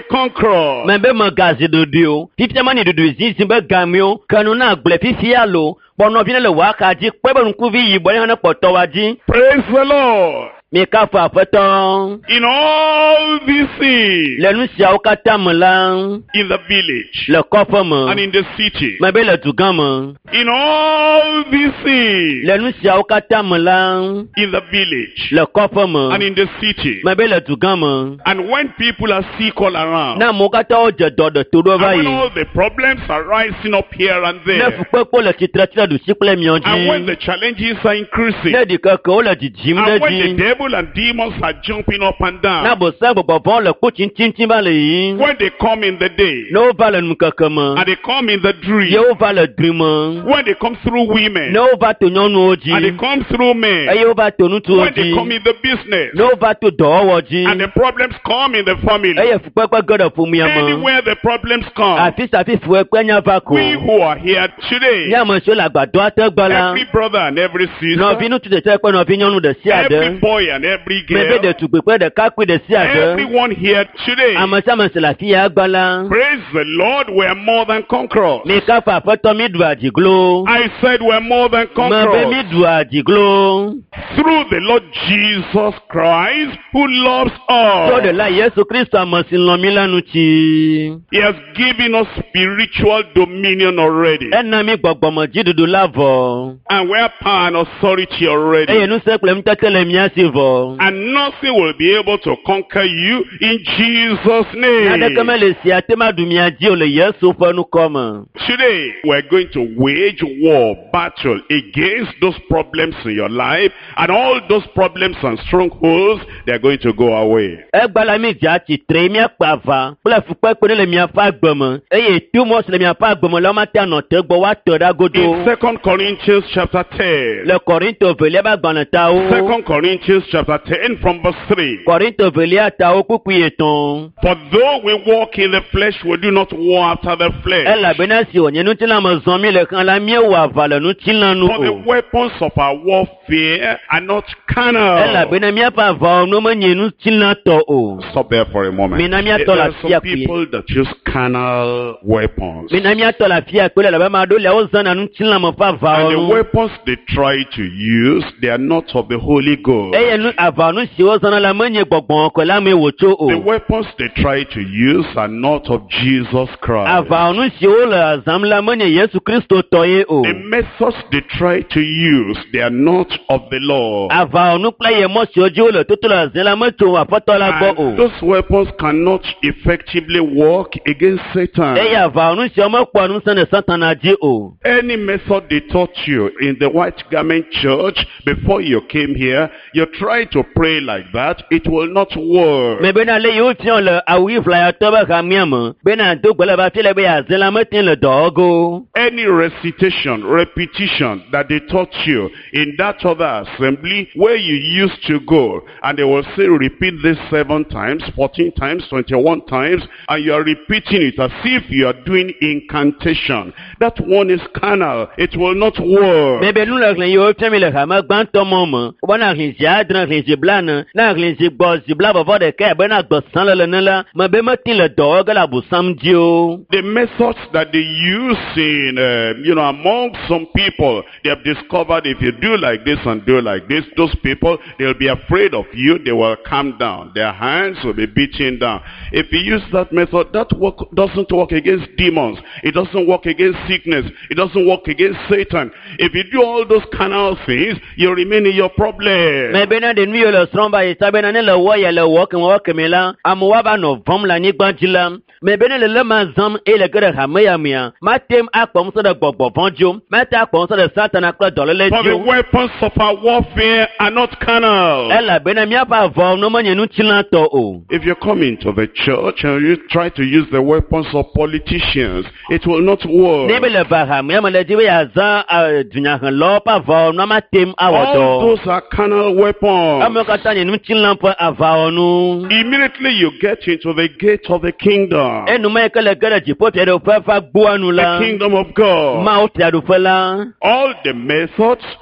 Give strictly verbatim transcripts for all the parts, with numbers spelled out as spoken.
conqueror. Membe magazi dodio. Fifia mani dodo zizi be gamio. Kanuna gle fifia lo. Bono vine le wakaji. Kwebe nkuvi yibwani hana potowaji. Praise the Lord. Mikafa feton. In all these things, Le nusia okata melang. in the village Le kofama. and in the city, Membe le dugama. in all these things, Le nusia okata melang. in the village Le kofama. and in the city, Membe le dugama. and when people are sick all around, Na mokata oje dodo todo and when vai. all the problems are rising up here and Ne there, fukwe le titra titra du sikle and when mionji. the challenges are increasing, Ne di kake ole di jim ne and when the di. devil and demons are jumping up and Na down, bo sa bo bo le ku chin chin chin ba le yi. when they come in the day, No va le nkake ma. and they come in the Ye dream, o va le dream ma. when they come through women, No va to nyonu oji. and they come through men, Eye o va to nutu when they come oji. in the business, No va to do oji. and the problems come in the family, Eye fukwe kwa godo fu mi ama. anywhere the problems come, Afi sa fi fue kwa nya va ko. we who are here today, Nya mo so la gbado ategbala. every brother and every No sister, vi nu tu de te pe no vi nyonu de si every ade. boy and every Mebe de girl, tu pe de ka pe de si ade. everyone here today, Amasa ma se la fi agbala. praise the Lord, we are more than conquerors. Mi ka fa feto mi du adiglo. I said we're more than Ma be mi conquerors du adiglo. through the Lord Jesus Christ who loves So de us. la Yesu Kristo amasin lo mi lanu ti. He has given us spiritual dominion already, Ena mi gbogbo mo jidudu lavo. and we have power and authority already. Eye nu se ple mi tetele mi asivo. And nothing will be able to conquer you in Jesus' Na de name. keme le si atema du mi aji o le Yesu fe nu koma. Today, we're going to wage war, battle against those problems in your life, and all those problems and strongholds, they're going to go away. Egbala mi ja ti tre mi apava. Ple fukwe pe le mi afa gbomo. Eye tu mo se le mi afa gbomo lo ma te no te gbo wa to da In godo. Second Corinthians chapter ten, Le Korinto vele ba gbana ta o. Second Corinthians chapter ten from verse three. Korinto vele ata o kuku yeton. For though we walk in the flesh, we do not war after the flesh. Ela bena si onye nu ti la mo zon mi le kan la mi wa vala nu ti lanu For the o. weapons of our warfare are not Ela carnal. bena mi apa va no mo nye nu ti la to o. Stop there for a moment. Mi na mi There ato la are some fia pe. people that use carnal weapons. Mi na mi ato la fia pe le ba ma do le o zan na nu ti la mo fa va And the o. weapons they try to use, they are not of the Holy Ghost. Eye nu ava nu si o zan la mo nye gbogbo ko la mi wo cho o. The weapons they try to use are not of Jesus Christ. Ava nu si o le azam la mo nye Yesu Kristo to ye o. The methods they try to use, they are not of the Lord. Ava nu pla ye mo si o ji o le to to la zan la mo to wa foto la gbo And o. those weapons cannot effectively work against Satan. Eye ava nu si o mo po nu se ne Satan aji o. Any method they taught you in the White Garment Church before you came here, you try to pray like that, it will not work. Me bena le yo tian le awi flyer to ba ka miam. Bena do gbele ba fi le be ya zan la mo tin le dogo. Any recitation, repetition that they taught you in that other assembly where you used to go, and they will say repeat this seven times, fourteen times, twenty-one times, and you are repeating it as if you are doing incantation. That one is carnal. It will not work. Me be nu le klen yo tian mi le ka ma gban to mo mo. O ba na kin si adran kin si blana. Na kin si gbo si bla bo de ke be na gbo san le le na la. Me be ma tin le dogo la bu sam ji o. The methods that they use in, uh, you know, among some people, they have discovered if you do like this and do like this, those people, they'll be afraid of you, they will calm down. Their hands will be beaten down. If you use that method, that work doesn't work against demons. It doesn't work against sickness. It doesn't work against Satan. If you do all those carnal things, you remain in your problem. Me be na de nu yo le strong ba ita be na ne le wo ye le wo ken wo ke me la. Amu wa ba no vom la ni gban ji la. Me be ne le le ma zam e le gere ha me ya me ya. Ma tem akpom so de gbogbo vonjo. Ma ta akpom so de Satan aklo dole le For ji the o. weapons of our warfare are not carnal. Ela be na mi apa vo no mo nye nu ti la to o. If you come into the church and you try to use the weapons of politicians, it will not work. Ne be le ba ha me ma le ji be ya za dunya han lo pa vo no ma tem All awodo. those are carnal weapons. Amo ka ta nye nu ti la pa ava onu. Immediately you get into the gate of the kingdom, Enu ma ke le gere ji po te do fa fa gbo anu the la. kingdom of God. Ma o te do fa la. All the methods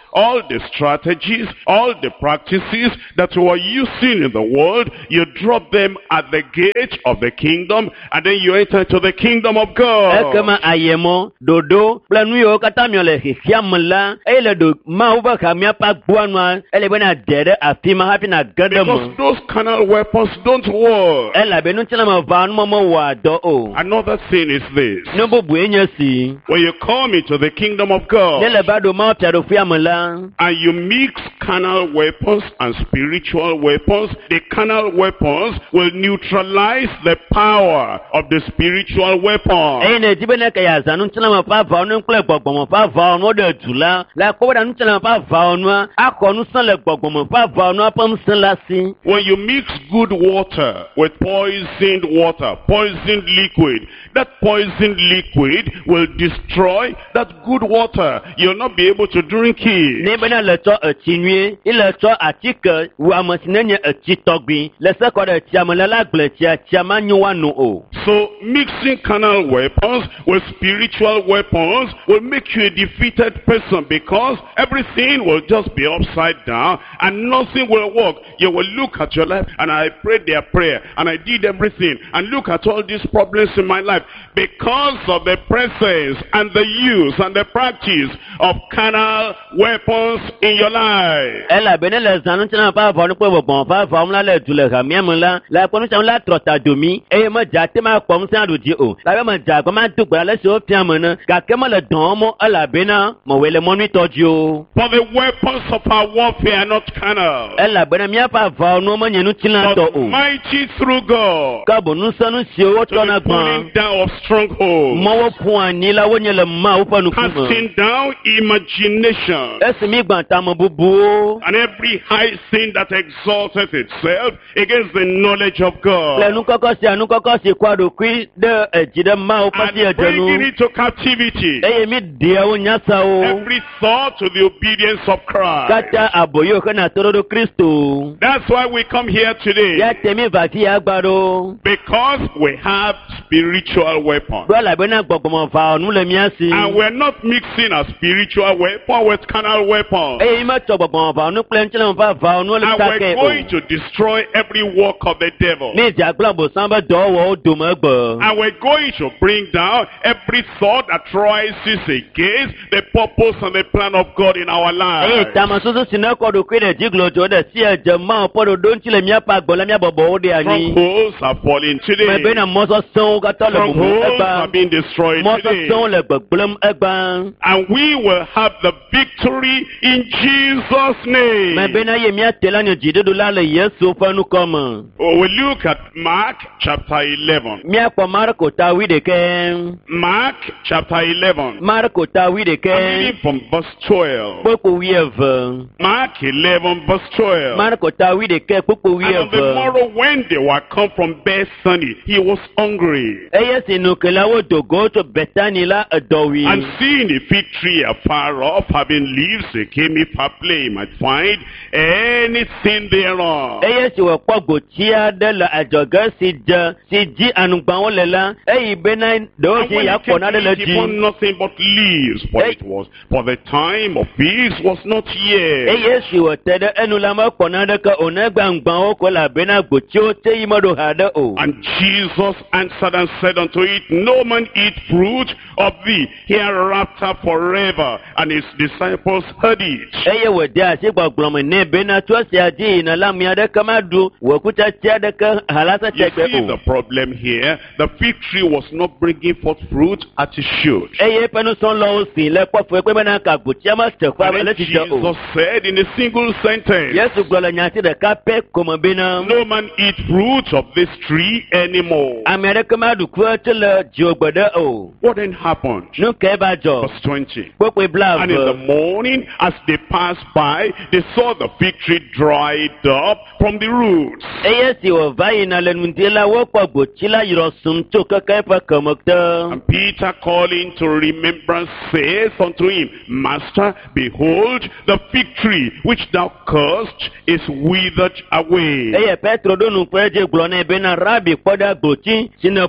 all the strategies, all the practices that you are using in the world, you drop them at the gate of the kingdom, and then you enter to the kingdom of God. Ekema ayemo dodo planu yo katamyo le hiamla ele do mauba kamia pa buanwa ele bena dede afima happy na gadam. Because those carnal weapons don't work. Ela benu tela ma van momo wa do o. Another thing is this. No bo buenya si. When you come into the kingdom of God, Nele bado ma piado fiamla. and you mix carnal weapons and spiritual weapons, the carnal weapons will neutralize the power of the spiritual weapon. Ene tibene kaya zanu tela ma pa va onu kle gbogbo mo pa va onu de tula. La ko da nu tela ma pa va onu akonu san le gbogbo mo pa va onu apam san la si. When you mix good water with poisoned water, poisoned liquid, that poisoned liquid will destroy that good water. You'll not be able to drink it. Ne bena le to etinue, ile to atike wa masinenye etitogbi. Le se ko de tiamala la gble tia tiama nyuwa no o. So mixing carnal weapons with spiritual weapons will make you a defeated person, because everything will just be upside down and nothing will work. You will look at your life, and I prayed their prayer and I did everything, and look at all these problems in my life because of the presence and the use and the practice of carnal weapons in your life. Ela bene le zanu tena pa va no pe bon pa va mla le dule ga miamla la ko nu la trota domi e ma jate ma pom san do di o la ma ja ko ma dugba le so piamana ka ke ma le don mo ala bena mo wele mo ni tojo. For the weapons of our warfare are not carnal, Ela bene mi pa va no mo nyenu tila to but o mighty through God ka bonu sanu si o to to the na pulling gban down of strongholds, mo wo pon ani la wo nyele ma wo pa nu kuma casting down imagination, esimi gban ta mo bubu and every high sin that exalteth itself against the knowledge of God, le nu koko si anu koko si kwado kwi de ejide ma wo pa and si ejenu bringing it to captivity, eye mi dia wo nyasa o every thought to the obedience of Christ. kata aboyo kana torodo Kristo That's why we come here today, ya temi vati agbaro because we have spiritual weapons. dola bena gbogbomo fa onu le miasi And we're not mixing a spiritual weapon with carnal weapons. e ma to gbogbomo fa onu plenchele fa fa onu le And we're take going o to destroy every work of the devil. ni ja glabo samba do wo do mo gbo And we're going to bring down every thought that rises against the purpose and the plan of God in our e lives. tama susu sinako do kwe de jiglo to de si eje ma podo don chile mi apa gbo le mi abobo o de ani Strongholds are falling me today. bena moso son ka to le bubu Strongholds are egba being destroyed moso today. son le gbogblem egba And we will have the victory in Jesus' me name. bena ye mi atela ni jide do la le yesu fa nu komo Oh, we look at Mark chapter eleven. mi apo Marko ta wi de ke Mark chapter eleven. Marko ta wi de I'm ke reading from verse twelve. popo wi eve Mark eleven verse twelve. Marko ta wi de ke popo wi And on the eve morrow when they were come from Bethany, he was hungry. eye sinu kela wo dogo to Bethany la edowi And seeing a fig tree afar off, having leaves, he came if haply he might find anything thereon. eye si wo pogbo tia de la ajoga si je si ji anugba won le la eyi bena do And si when ya he came po na de to le it, he found ji nothing but leaves, for Hey. it was for the time of figs was not yet. eye si wo te de enu la ma po na de ka onagba ngba o ko la bena gbo ti o te yi mo do ha de o And Jesus answered and said unto it, No man eat fruit of thee hereafter forever. And his disciples heard it. eye wo de asi gbogblom ne bena to si aji na la mi ade ka ma du wo kuta ti ade ka halasa You tekbe see the o problem here. The fig tree was not bringing forth fruit as it should. eye penu son lo si le po fo pe bena ka gbo ti ma te kwa And le then ti je o Jesus said in a single sentence, Yesu gbolo nyati de ka pe komo bena No man eat fruit of this tree anymore. America ma du ku te le ji ogbode o What then happened? nu ke ba jo Verse twenty. popo blav And in the morning, as they passed by, they saw the fig tree dried up from the roots. eye si o vai na le nuntela wo po gbo ti la yiro sum to ka ka pa komo ta And Peter, calling to remembrance, saith unto him, Master, behold, the fig tree which thou cursed is withered away. eye Petro do nu pe je gbolo na be na rabi poda gbo ti sina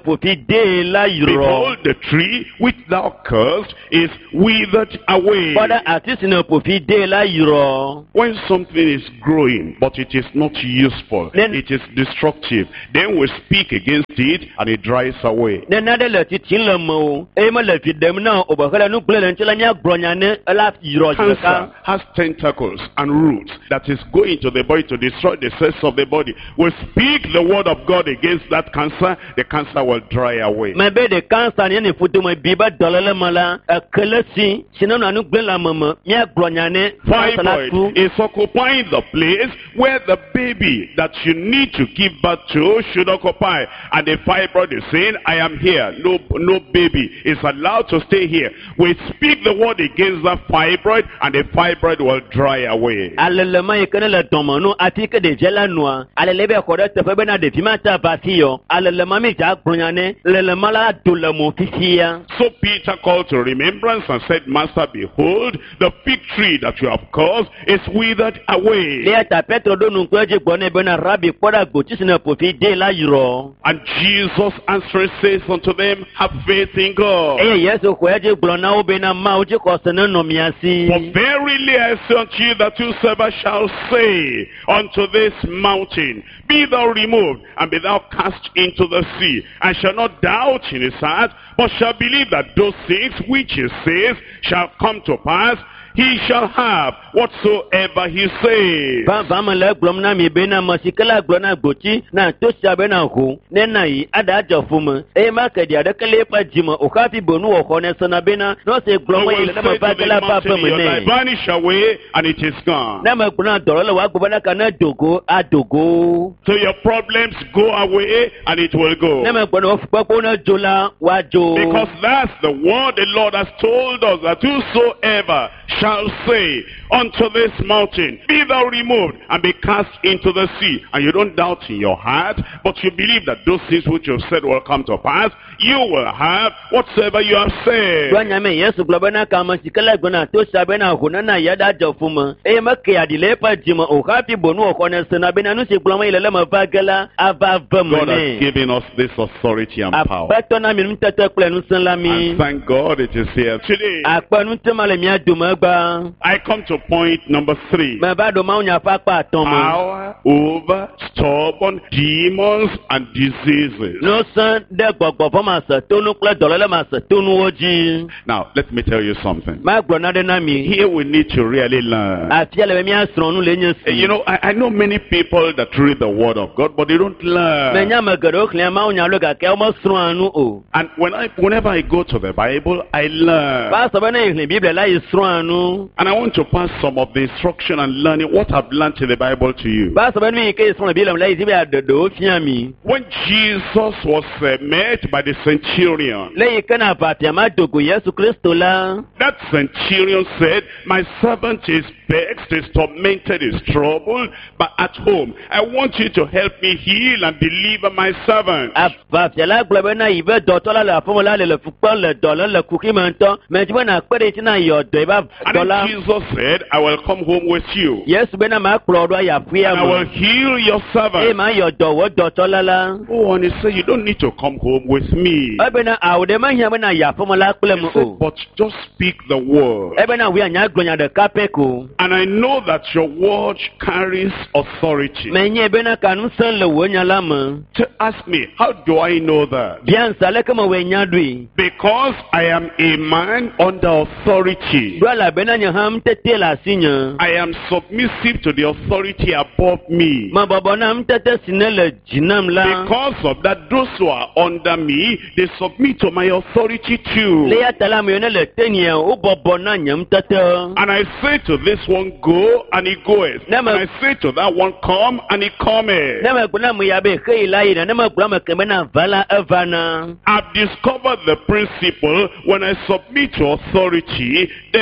pofi de la yuro. Behold, the tree which thou cursed is withered away. Bada artist no pofi de la yuro. When something is growing, but it is not useful, Then- it is destructive, then we speak against it and it dries away. Ne na de le titin le mo. E ma le fi dem na obakala nu gle le ntela nya gronya ne la yuro Cancer jeka. has tentacles and roots that is going to the body to destroy the cells of the body. We speak the word of God against that cancer, the cancer will dry away. Me be de cancer ne ne futu mo bi ba dolele mala. Kelesi sino na nu gle la mama. Nya gronya ne cancer la tu. Fibroid is occupying the place where the baby that you need to give birth to should occupy. And the fibroid is saying, I am here. No, no baby is allowed to stay here. We speak the word against that fibroid and the fibroid will dry away. Alele ma yekene le tomo no ati ke de jela noa. Alele be ko de tefe be na de fi ma ta basio. Alele ma mi ja gronya ne. Lele ma la do le mo fifia. So Peter called to remembrance and said, Master, behold, the fig tree that you have caused is withered away. Le ta Petro do nu ko je gbo ne be na rabi poda go ti sina pofi de la yuro. And Jesus answering says unto them, have faith in God. Eh yeso ko je gbo na o be na ma o je ko se na no miasi. For verily I say unto you that whosoever shall say unto this mountain, be thou removed, and be thou cast into the sea, and shall not doubt in his heart, but shall believe that those things which he says shall come to pass, he shall have whatsoever he says. Ba ba ma le gblom na mi be na masikela glo na gbochi na to sia be na hu ne na yi ada jo fuma e ma ke dia de kele pa jima o ka fi bonu o ko ne sana be na no se You gblom will yi say le ma to ba the kela pa mountain pa in me your life, ne vanish away, and it is gone. na ma gbona doro le wa gbo na ka na dogo adogo So your problems go away, and it will go. na ma gbona o fupo na jola wa jo Because that's the word the Lord has told us, that whosoever shall say unto this mountain, be thou removed and be cast into the sea, and you don't doubt in your heart, but you believe that those things which you have said will come to pass, you will have whatsoever you have said. Gwanya me yesu glo na ka masikela gbona to sia be na hu na na ya da jo fuma e ma ke adile pa jima o ka fi bonu o ko ne sana be na no se gblom yi le le ma ba gela ava va me God has ne given us this authority and power. apato na mi ntete kle nu san la mi And thank God it is here today. apanu temale mi aduma gba I come to point number three. me ba do ma unya pa pa ton mo Power over stubborn demons and diseases. no san de gbogbo fo ma se tonu kle dolele ma se tonu oji Now, let me tell you something. ma gbo na de na mi Here we need to really learn. ati ele mi asron nu le nyen Uh, You know, I, I know many people that read the Word of God, but they don't me learn. nya me gero kle ma unya lo ga ke o mo sron anu o And when I, whenever I go to the Bible, I learn. ba so be na ile bible la yi sron anu And I want to pass some of the instruction and learning what I've learned in the Bible to you. ba so be mi ke sron bible la yi bi adodo fian mi When Jesus was uh, met by the centurion, le yi kana pa pia ma dogo yesu kristo la that centurion said, my servant is vexed, is tormented, is troubled, but at home, I want you to help me heal and deliver my servant. apa pia la glo be na yi be do to la la fo la le le fu pa le do le ku ki man to me ti na pere ti na yo do ba And do then la Jesus said, I will come home with you, yesu be na ma kro do ya fu ya and I mo will heal your e servant. ma yo do wo do to la la Oh, and he said, you don't need to come home with me. e be na awde ma hia be na ya fo mo la kle He mo said, o but just speak the word. e be na wi anya glonya de kapeko And I know that your word carries authority. me nye be na kanu san le wo nya la mo To ask me, how do I know that? bien sale ke mo we nya dui Because I am a man under authority. do la be na nya ham tete la sinya I am submissive to the authority above me. ma bobo na m tete sinele jinam la Because of that, those who are under me, they submit to my authority le too. ya tala mo ne le tenia o bobo na nyam tete And I say to this one, go, and he goeth. And Never- I say to that one, come, and he cometh. ne ma guna mu ya be khei la ina ne ma guna ma ke na vala evana I've discovered the principle when I submit to authority, then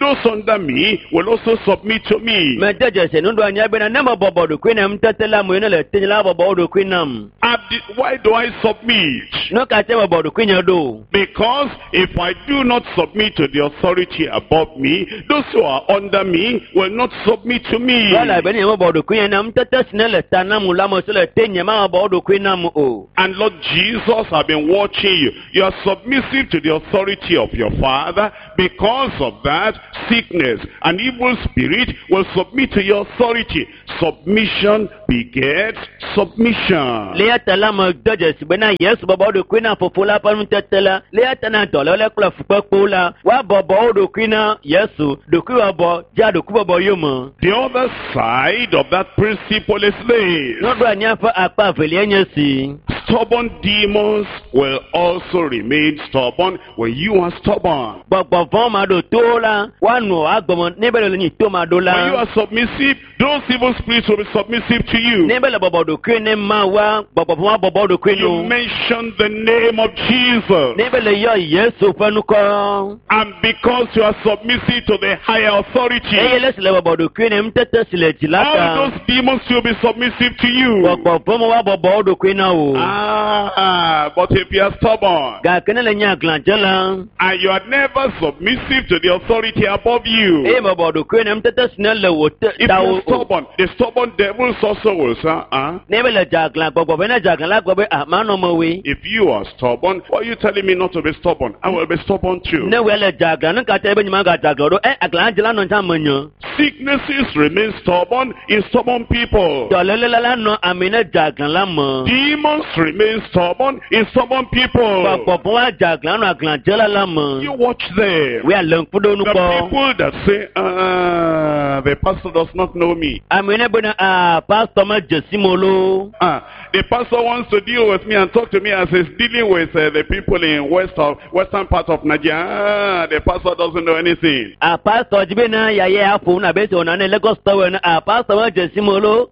those under me will also submit to me. Me jeje se nundo anya be na na mo bobo do kwin am tetela mo le tinla bobo do kwin am. Why do I submit? No ka te bobo do kwin do. Because if I do not submit to the authority above me, those who are under me will not submit to me. Wala be ni mo bobo do kwin am tetesne le tanamu la mo se le tenya ma bobo do kwin am o. And Lord Jesus, I've been watching you. You are submissive to the authority of your Father. Because of that, sickness and evil spirit will submit to your authority. Submission begets submission. Leata la mo doje sibena Yesu bobo do kwina fofula panu tetela. Leata na dole le kula fukpola. Wa bobo do kwina Yesu do kwiwa bo ja do kubo bo yomo. The other side of that principle is this. No do anya fa apa velienye si. Stubborn demons will also remain stubborn when you are stubborn. Gbogbo fon ma do tola wa nu agbomo nebele ni to ma do la. When you are submissive, those evil spirits will be submissive to you. Nebele bobo do kwene ma wa gbogbo fon bobo do kwene. You mention the name of Jesus. Nebele yo Yesu fanu ko. And because you are submissive to the higher authority, Eye le sile bobo do kwene mtete sile tilaka. all those demons will be submissive to you. Gbogbo fon wa bobo do kwene o. Ah, but if you are stubborn, Ga kenele nya glanjela. and you are never submissive to the authority above you, E bobo do kwene mtete sile le wote if you da are o. stubborn, the stubborn devils also will say, ah, Nebele jaglan gbogbo fena jaglan la gbogbo amano mo we. if you are stubborn, why are you telling me not to be stubborn? I will be stubborn too. Ne wele jaglan ka te be nyima ga jaglan do e aglanjela no ntamanyo. Sicknesses remain stubborn in stubborn people. Dolele la no amene jaglan la mo. Demons remain stubborn in stubborn people. Gbogbo fun wa jaglan no aglanjela la mo. You watch them. We are long fudo nu The ko. people that say, ah, the pastor does not know me. Amene bona ah pastor ma jesimolo. Ah, the pastor wants to deal with me and talk to me as he's dealing with uh, the people in west of western part of Nigeria. Ah, the pastor doesn't know anything. Ah pastor jibe na ya ye afu na be to na ne Lagos tower na ah pastor ma jesimolo.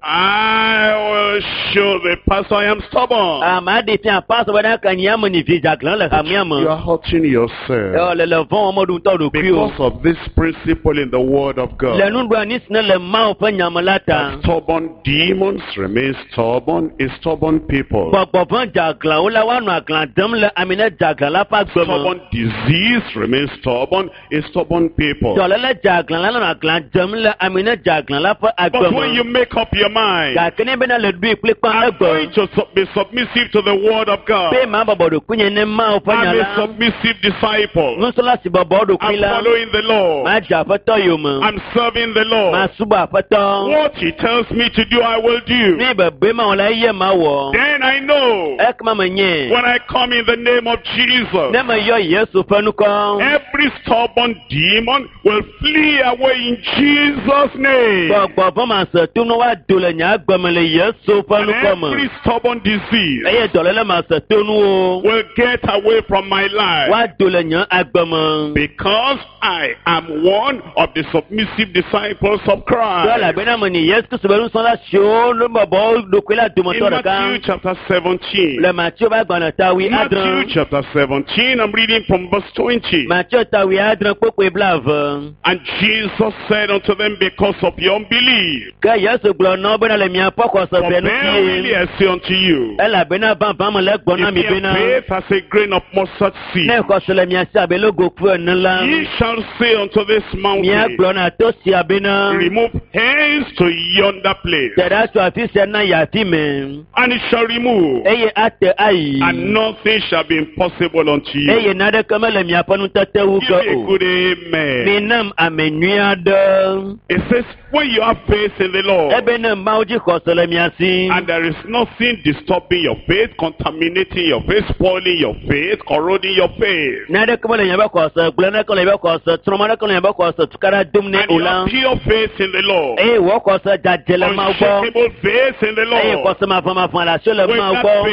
I will show the pastor I am stubborn. Ah ma de tian pastor bona kan yam ni vi jaglan le ham yam. You are hurting yourself Yo le le fon mo du to do krio. because of this principle in the Word of God. Le nu do ni sne le ma o fa nyamalata. Stubborn demons remain stubborn in stubborn people. Gbogbo fun jaglan o la wa nu aglan dam le amene jaglan la pa gbomo. Stubborn disease remains stubborn in stubborn people. Dolele jaglan la nu aglan dam le amene jaglan la pa But when agbomo. you make up your mind, Ga kene be na le du ikpe pa I'm agbo. going to sub- be submissive to the Word of God. Pe ma bobo do kunye ne ma o fa I'm a nyala. submissive disciple. Nusola si bobo do I'm kwila. following the law. Ma ja fato yo mo. I'm serving the Ma law. suba fato. What He tells me to do, I will do. Ni be be ma ola ye ma wo. Then I know Ek ma menye. when I come in the name of Jesus, Ne ma yo Yesu fanu ko. every stubborn demon will flee away in Jesus' name. Gbogbo fun ma se tunu wa dole nya gbemele Yesu fanu And ko mo. every stubborn disease Eye dolele ma se tunu o. will get away from my life. Wa dole nya agbomo. Because I am one of the submissive disciples of Dola Christ. be na mo ni Yesu se beru son la sho lo bobo do kwila do mo In to da kan. Matthew chapter seventeen. Le Matthew ba gbona tawi Matthew adran. chapter seventeen, I'm reading from verse twenty. Matthew tawi adran popo blave. And Jesus said unto them, because of your unbelief, Ka Yesu glo no be na le mia poko so for be no verily ki. I say unto you, Ela be na ban ban mo le gbona mi if be your na. faith as a grain of mustard seed, Ne ko so le mia sa be lo go pu en la. ye shall say unto this Mia mountain, gbona to si abena. remove hence to yonder place, Tada so afi se na ya ti me. and it shall remove, Eye ate ai. and nothing shall be impossible unto you. Eye na de kama le mia panu tete wu Give ko me a o. good amen. Mi nam amenua do. It says, when you have faith in the Lord, Ebe na ma oji ko so le mia si. and there is nothing disturbing your faith, contaminating your faith, spoiling your faith, corroding your faith, Na de kama le nya ba ko so, glo na ko le ba ko so, troma na ko le ba ko so, tukara dum ne and you ola. have pure faith in the Lord, Eh wo ko so jajele ma gbo. unshakable faith in the Eh ko Lord, so ma fa ma fa la so le with ma that gbo. faith,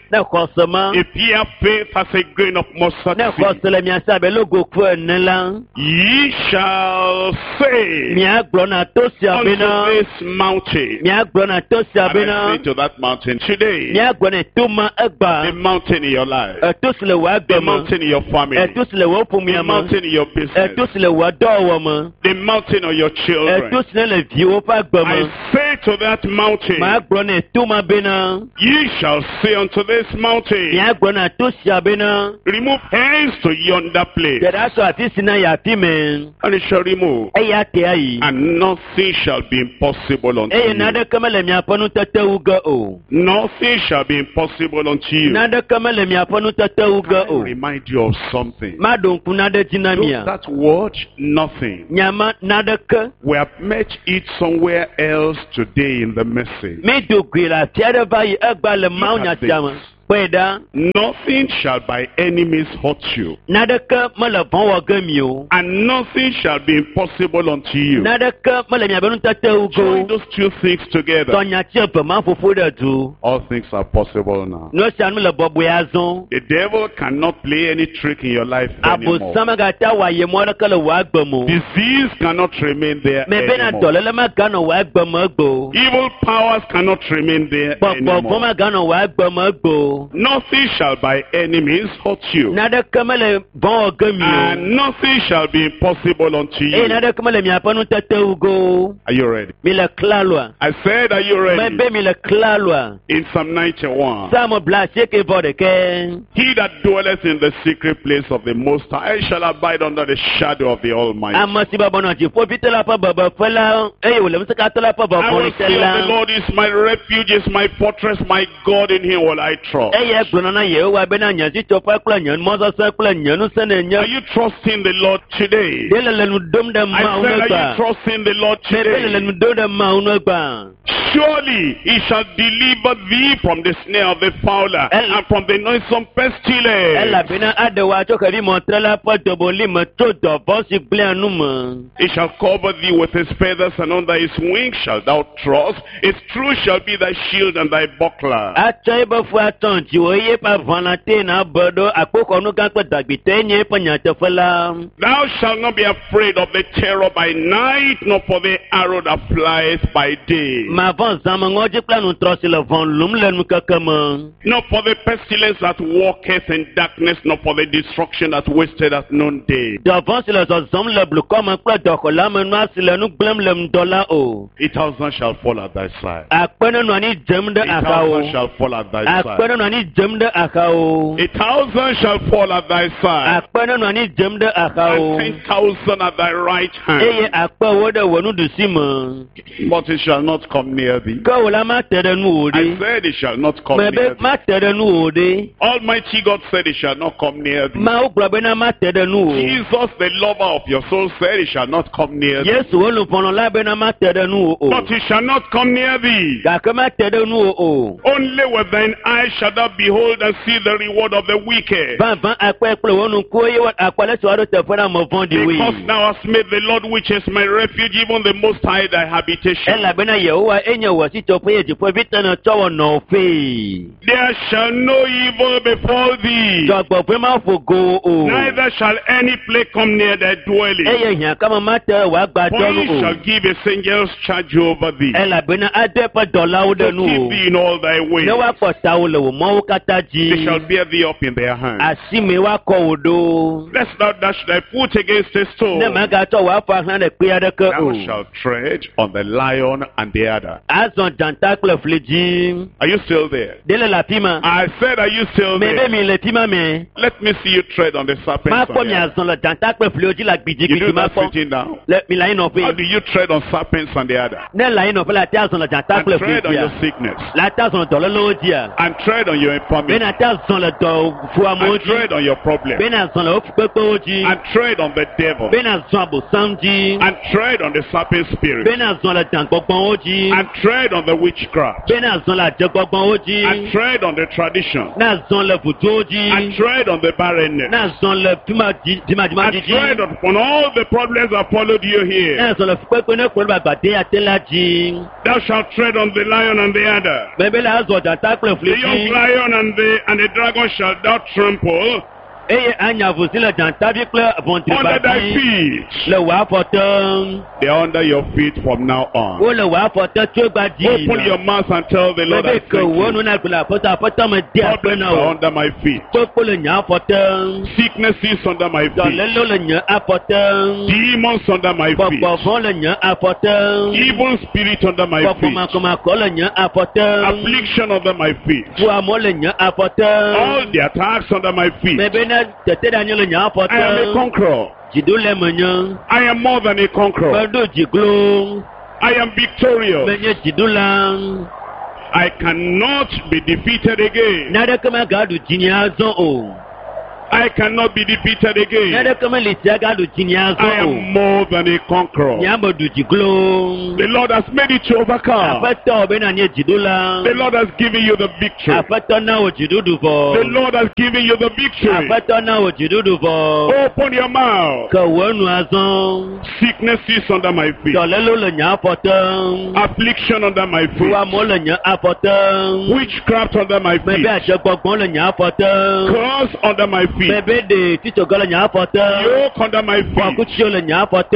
Ne kɔsɔma. If ye have faith as a grain of mustard Ne seed, kɔsɔlɛ miasa bɛ logo kue ne la. ye shall say Mia gblɔ na to sia unto bena. this mountain, Mia gblɔ na to sia and I say bena. to that mountain today, Mia gblɔ na to ma the egba. mountain in your life, Eto si le wɔ the agbe me. mountain in your family, Eto si le wɔ the ƒomia me. mountain in your business, Eto si le wɔ dɔwɔwɔ me. the mountain of your children. Eto si ne le viwo ƒe agbe I me. say to that mountain, Ma gblɔ na to ma bena. ye shall say unto this mountain, Mia gblɔ na to sia bena. remove hence to yonder place, Yɛda sɔ afi si na yɛ afi me. and it shall remove, Eya te ayi. and nothing shall be impossible unto Eye you. naɖeke mele miaƒe nutetewu ge o. Nothing shall be impossible unto you. Naɖeke mele miaƒe nutetewu ge I o. remind you of something. Maɖo ŋku naɖe dzi na Look, mia. that word, nothing. Nyama naɖeke. We have met it somewhere else today in the message. Mi do gui le afi aɖe va yi egba le mawu Look at nyasia me. this. Kpɔe ɖa. Nothing shall by any means hurt you, Naɖeke mele vɔ wɔ ge mi o. and nothing shall be impossible unto you. Naɖeke mele miaƒe nutetewu ge Join o. those two things together. Tɔnyatsi eve ma ƒoƒo ɖe du. All things are possible now. Nu sia nu le bɔbɔe azɔ. The devil cannot play any trick in your life anymore. Abosam megate wɔ ayemɔ ɖeke le wɔ agbe me o. Disease cannot remain there Mɛ bena anymore. dɔléle meganɔ wɔ agbe me egbe o. Evil powers cannot remain there Gbɔgbɔ vɔ anymore. meganɔ wɔ agbe me egbe o. Nothing shall by any means hurt you, Naɖeke mele vɔ wɔ ge mi o. and nothing shall be impossible unto Eye you. naɖeke mele miaƒe nutetewu ge o. Are you ready? Mi le klaloa. I said, are you ready? Mebe mi le klaloa. In Psalm ninety-one, Sáàmù bla asieke vɔ ɖeke. he that dwelleth in the secret place of the Most High shall abide under the shadow of the Almighty. Ame si bɔbɔ nɔ dziƒo ƒite la ƒe bebeƒe la eye wòle ŋusẽkatɔ la ƒe I will bɔbɔ say te of the la. Lord is my refuge, is my fortress, my God, in him will I trust. Eye gblɔna na Yehowa bena nye dzitsɔƒe kple nye mɔzɔzɔ kple nye ŋusẽ Are nenye. you trusting the Lord today? Ɖe le le nu dom ɖe I Mawu said, nu are you gba. trusting the Lord Mebe le le today? nu dom ɖe Mawu nu gba. Surely he shall deliver thee from the snare of the fowler El- and from the noisome pestilence. Elabena aɖewoa tso xevi mɔtre la ƒe doboli me tso dɔvɔ si gblẽa nu me. He shall cover thee with his feathers, and under his wings shalt thou trust. His truth shall be thy shield and thy buckler. Atsɔ eƒe fu atɔ ŋuti eye eƒe aʋala te na be ɖo akpoxɔnu gã kple dagbitɔe nye eƒe nyateƒe la. Thou shalt not be afraid of the terror by night, nor for the arrow that flieth by day, Mavɔ zãme ŋɔdzi kple nutrɔ si le vɔn lum le nukeke me. nor for the pestilence that walketh in darkness, nor for the destruction that wasteth at noonday. Dɔvɔ si le zɔzɔm le blukɔ me kple dɔxɔla me nua si le nu gblẽm le ŋdɔ la o. A thousand shall fall at thy side. Akpe nɔ anyi dzem ɖe A axawo. thousand shall fall at thy Akpe side. nɔ anyi dzem ɖe axawo. A thousand shall fall at thy side, Akpe nɔ anyi dzem ɖe and axawo. ten thousand at thy right Eye hand, akpewo ɖe wò nuɖusi me. but it shall not come near thee. Ke wò la mate ɖe nuwò I ɖe. said it shall not come Mebe near thee. mate ɖe nuwò ɖe. Almighty God said it shall not come near thee. Mawu gblɔ bena mate ɖe nuwò. Jesus, the lover of your soul, said it shall not come near thee. Yesu wo luƒɔnɔ la bena mate ɖe nuwò o. But it shall not come near thee. Gake mate ɖe nuwò o. Only with thine eyes shalt thou behold and see the reward of the wicked. Vavã akpɛ kple wo nuku eye wo- akpɔ lɛ si woaɖo teƒe na ame vɔ̃ɖiwoe. Because thou hast made the Lord, which is my refuge, even the Most High, thy habitation. Elabena Yehowa enye wò sitsoƒe ye dziƒovi tena tsɔ wɔ nɔƒee. There shall no evil befall thee, Dzɔgbɔƒe ma ƒo go o. neither shall any plague come near thy dwelling. Eye hiãkame mate wò agbadɔ For nu he shall o. give his angels charge over thee, Elabena ade eƒe dɔlawo to ɖe nu keep o. thee in all thy ways. Ne woakpɔ tawò le wò mɔwo katã They shall dzi. bear thee up in their hands. Asime woakɔ wò ɖo. Lest thou dash thy foot against a stone. Ne magatsɔ wò afɔ axlã ɖe kpe aɖeke Thou o. shalt tread on the lion and the adder. Azɔ dzanta kple fli dzi. Are you still there? Ɖe le le afi ma. I said, are you still Mebe there? mi le fi ma me. Let me see you tread on the serpent. Makpɔ miazɔ le dzanta kple fliwo dzi le You do gbidigbidi that makpɔ. sitting down. Le mi le anyinɔƒe. How do you tread on serpents and the adder? Ne le anyinɔƒe le ate azɔ le dzanta And kple fli tread on your dzia. sickness. Le ate azɔ le dɔlélewo dzia. And tread on your infirmity. Bena ate azɔ le dɔfuamewo And tread dzi. on your problem. Bena azɔ le wo fukpekpewo dzi. And tread on the devil. Bena azɔ abosam dzi. And tread on the serpent spirit. Bena azɔ le dãgbɔgbɔwo dzi. And tread on the witchcraft. Bena azɔ le adzegbɔgbɔwo dzi. And tread on the tradition. Na azɔ le vudowo And dzi. tread on the barrenness. Na azɔ le dimadimadi And tread dzi. upon all the problems that followed you here. Na azɔ le fukpekpe ne kplɔ le agbade ate la dzi. Thou shalt tread on the lion and the adder. Bebe le azɔ dzata kple fli The young dzi. lion and the and the dragon shall thou trample eye anya vusi le jantavi kple under thy vɔntribadi feet. le wɔ afɔte They are under your feet from now on. wo le wɔ afɔte tso gbadzi Open your mouth and tell the Lord, I mebe thank ke wo you. nu na gbele afɔte afɔte me di akpe Problems na are o under my feet. kpokpo le nye afɔte Sicknesses under my feet. dɔlelo le nye afɔte Demons under my feet. gbɔgbɔvɔ le nye afɔte Evil spirit under my feet. gbɔgbɔmakomakɔ le nye afɔte Affliction under my feet. fuamɔ le nye All afɔte the attacks under my feet. mebe ne teteɖeanyi le nye I am a afɔte conqueror. dziɖo le menye I am more than a conqueror. meɖo dziglo I am victorious. menye dziɖola I cannot be defeated again. naɖeke megaɖu dzinye azɔ o I cannot be defeated again. naɖeke meli si agaɖu dzinye I azɔ o am more than a conqueror. nye ameɖu dziglo The Lord has made it to overcome. aƒetɔ bena nye dziɖola The Lord has given you the victory. aƒetɔ na wo dziɖuɖu The vɔ Lord has given you the victory. aƒetɔ na wo dziɖuɖu vɔ Open your mouth. ke wo nu azɔ Sicknesses under my feet. dɔlelo le nye afɔte Affliction under my feet. fuamɔ le nye afɔte Witchcraft under my mebe feet. adzegbɔgbɔ le nye afɔte Curse under my feet. mebe de titsɔgɔ le nye afɔte Yoke under my feet. fɔkutsio le nye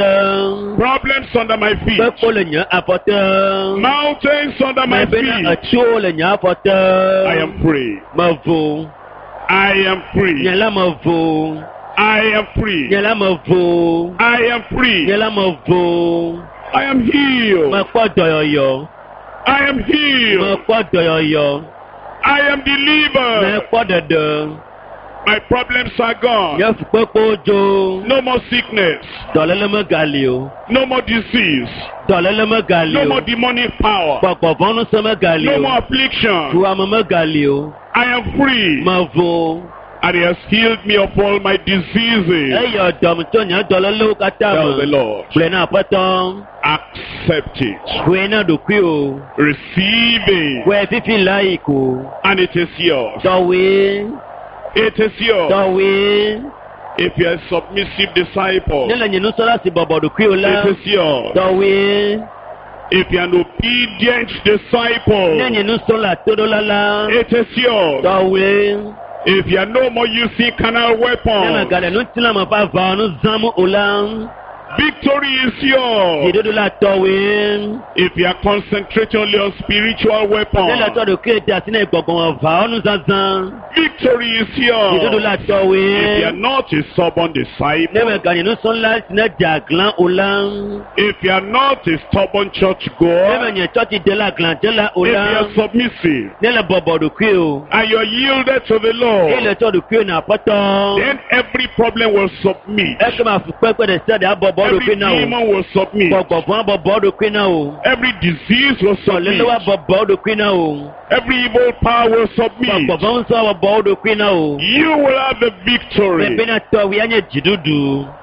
afɔte Problems under my feet. kpekpo le nye afɔte Mountains under my mebe na feet. etsiwo le nye afɔte I am free. mevo I am free. nye la mevo I am free. nye la mevo I am free. nye la mevo I am healed. mekpɔ dɔyɔyɔ I am healed. mekpɔ dɔyɔyɔ I am delivered. mekpɔ ɖeɖe My problems are gone. nye fukpekpewo dzo No more sickness. dɔléle megali o No more disease. dɔléle megali No o more demonic power. gbɔgbɔvɔ nusẽ megali No o more affliction. tuame megali o I am free. mevo And he has healed me of all my diseases. eyɔ dɔm tso nye dɔlélewo katã Tell the me Lord. gblɔe na aƒetɔ Accept it. hoe na ɖokui o Receive it. hoe fifi la yi ko And it is yours. dɔwoe It is yours. dɔwoe If you are a submissive disciple, ne le nye nusrɔ̃la si bɔbɔ ɖokui o la it is yours. dɔwoe If you are an obedient ne disciple, nye nusrɔ̃la toɖola la it is yours. dɔwoe If you are no more using carnal ne weapons, megale nutilã me ƒe aʋawo nu zãm o la victory is yours. dziɖuɖu la tɔwoe If you are concentrating only on spiritual ne le weapons, tɔ ɖokui de asi ne gbɔgbɔme aʋawo nu zazã victory is dziɖuɖu yours. la If you are tɔwoe not a stubborn ne disciple, meganye nusrɔ̃la si ne de aglã o la if you are not a stubborn church ne goer, menye tsɔtsi de la aglãdzela o if you la are submissive ne le bɔbɔ ɖokui o and you are yielded to the eye Lord, le tɔ ɖokui na aƒetɔ then every problem will submit. ekema fukpekpe ɖe sia ɖe abɔbɔ Every ɖokui na o demon will submit. gbɔgbɔvɔ abɔbɔ ɖokui na o Every disease will submit. dɔlélewo abɔbɔ ɖokui na o Every evil power will submit. gbɔgbɔvɔ ŋusẽ abɔbɔ ɖokui na o You will have the victory. bebe na tɔwoe anye dziɖuɖu